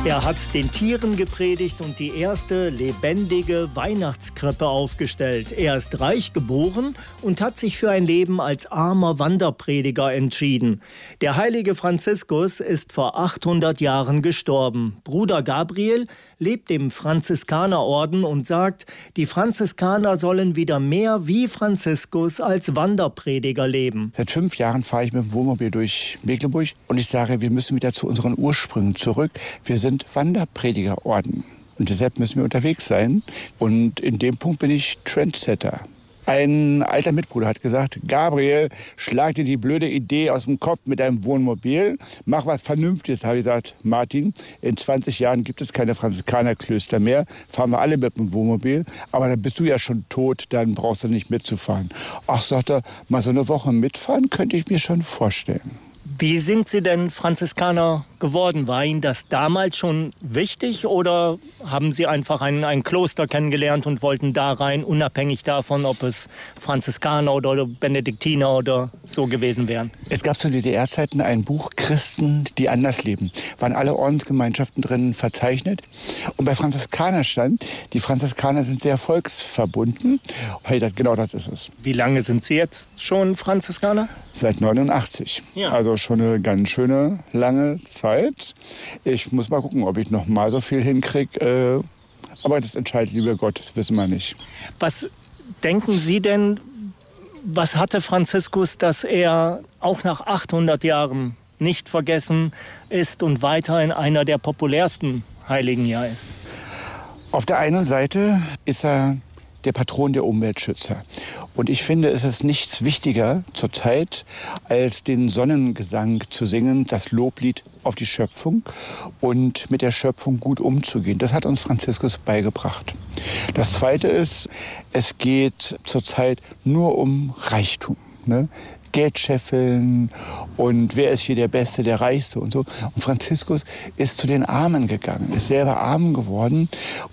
Er hat den Tieren gepredigt und die erste lebendige Weihnachtskrippe aufgestellt. Er ist reich geboren und hat sich für ein Leben als armer Wanderprediger entschieden. Der heilige Franziskus ist vor 800 Jahren gestorben. Bruder Gabriel lebt im Franziskanerorden und sagt, die Franziskaner sollen wieder mehr wie Franziskus als Wanderprediger leben. Seit 5 Jahren fahre ich mit dem Wohnmobil durch Mecklenburg und ich sage, wir müssen wieder zu unseren Ursprüngen zurück. Wir sind Wanderpredigerorden und deshalb müssen wir unterwegs sein. Und in dem Punkt bin ich Trendsetter. Ein alter Mitbruder hat gesagt, Gabriel, schlag dir die blöde Idee aus dem Kopf mit deinem Wohnmobil, mach was Vernünftiges. Da habe ich gesagt, Martin, in 20 Jahren gibt es keine Franziskanerklöster mehr, fahren wir alle mit dem Wohnmobil, aber dann bist du ja schon tot, dann brauchst du nicht mitzufahren. Ach, sagt er, mal so eine Woche mitfahren könnte ich mir schon vorstellen. Wie sind Sie denn Franziskaner geworden? War Ihnen das damals schon wichtig oder haben Sie einfach ein Kloster kennengelernt und wollten da rein, unabhängig davon, ob es Franziskaner oder Benediktiner oder so gewesen wären? Es gab zu DDR-Zeiten ein Buch, Christen, die anders leben. Waren alle Ordensgemeinschaften drin verzeichnet. Und bei Franziskaner stand, die Franziskaner sind sehr volksverbunden. Genau das ist es. Wie lange sind Sie jetzt schon Franziskaner? Seit 89. Ja. Also schon eine ganz schöne lange Zeit. Ich muss mal gucken, ob ich noch mal so viel hinkriege. Aber das entscheidet lieber Gott, das wissen wir nicht. Was denken Sie denn, was hatte Franziskus, dass er auch nach 800 Jahren nicht vergessen ist und weiterhin einer der populärsten Heiligen ja ist? Auf der einen Seite ist er der Patron der Umweltschützer. Und ich finde, es ist nichts wichtiger zurzeit, als den Sonnengesang zu singen, das Loblied auf die Schöpfung und mit der Schöpfung gut umzugehen. Das hat uns Franziskus beigebracht. Das Zweite ist, es geht zurzeit nur um Reichtum, ne? Geld scheffeln und wer ist hier der Beste, der Reichste und so. Und Franziskus ist zu den Armen gegangen, ist selber arm geworden